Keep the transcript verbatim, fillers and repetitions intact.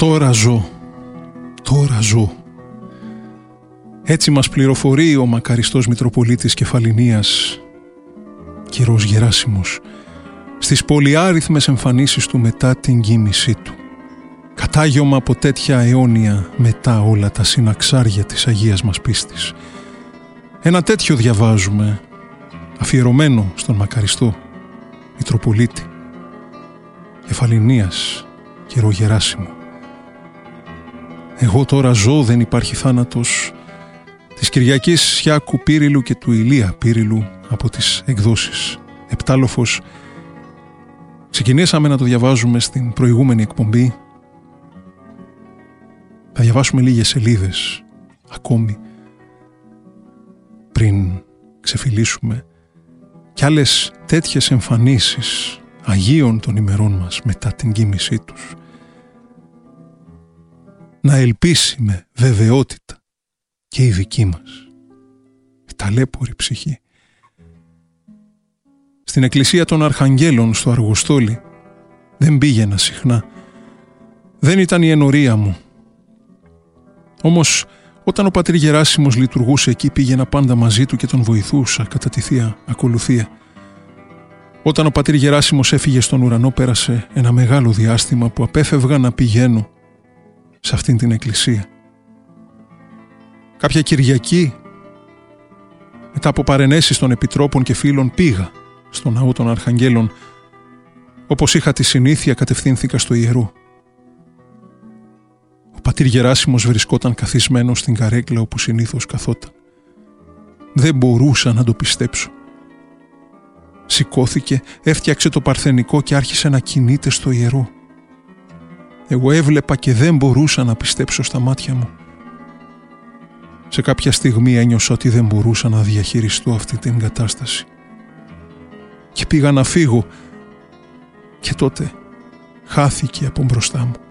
Τώρα ζω, τώρα ζω. Έτσι μας πληροφορεί ο μακαριστός Μητροπολίτης Κεφαληνίας, κυρός Γεράσιμος, στις πολυάριθμες εμφανίσεις του μετά την κοίμησή του. Κατάγιωμα από τέτοια αιώνια μετά όλα τα συναξάρια της Αγίας μας πίστης. Ένα τέτοιο διαβάζουμε, αφιερωμένο στον μακαριστό Μητροπολίτη Κεφαληνίας, κύριο Γεράσιμο. Εγώ τώρα ζω, δεν υπάρχει θάνατος, της Κυριακής Σιάκου Πύριλου και του Ηλία Πύριλου από τις εκδόσεις Επτάλοφος. Ξεκινήσαμε να το διαβάζουμε στην προηγούμενη εκπομπή. Θα διαβάσουμε λίγες σελίδες ακόμη πριν ξεφυλίσουμε κι άλλες τέτοιες εμφανίσεις Αγίων των ημερών μας μετά την κοίμησή τους. Να ελπίσει με βεβαιότητα και η δική μας η ταλέπορη ψυχή. Στην εκκλησία των Αρχαγγέλων στο Αργοστόλι δεν πήγαινα συχνά. Δεν ήταν η ενορία μου. Όμως όταν ο πατήρ Γεράσιμος λειτουργούσε εκεί, πήγαινα πάντα μαζί του και τον βοηθούσα κατά τη Θεία Ακολουθία. Όταν ο πατήρ Γεράσιμος έφυγε στον ουρανό, πέρασε ένα μεγάλο διάστημα που απέφευγα να πηγαίνω σε αυτήν την εκκλησία. Κάποια Κυριακή, μετά από παρενέσεις των επιτρόπων και φίλων, πήγα στο ναό των Αρχαγγέλων. Όπως είχα τη συνήθεια, κατευθύνθηκα στο ιερό. Ο πατήρ Γεράσιμος βρισκόταν καθισμένος στην καρέκλα όπου συνήθως καθόταν. Δεν μπορούσα να το πιστέψω. Σηκώθηκε, έφτιαξε το παρθενικό και άρχισε να κινείται στο ιερό. Εγώ έβλεπα και δεν μπορούσα να πιστέψω στα μάτια μου. Σε κάποια στιγμή ένιωσα ότι δεν μπορούσα να διαχειριστώ αυτή την κατάσταση. Και πήγα να φύγω και τότε χάθηκε από μπροστά μου.